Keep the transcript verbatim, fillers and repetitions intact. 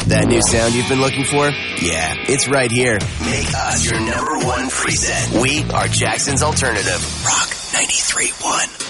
That new sound you've been looking for? Yeah, it's right here. Make us your number one preset. We are Jackson's alternative. Rock ninety-three point one.